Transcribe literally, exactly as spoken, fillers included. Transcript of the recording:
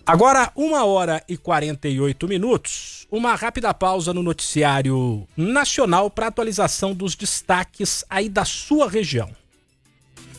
Agora, uma hora e quarenta e oito minutos, uma rápida pausa no noticiário nacional para atualização dos destaques aí da sua região.